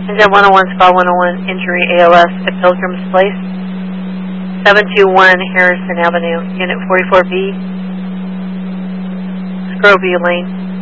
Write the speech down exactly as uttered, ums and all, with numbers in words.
Engine one oh one, Spa one oh one, injury A L S at Pilgrim's Place, seven two one Harrison Avenue, Unit forty-four B, Scrobie Lane.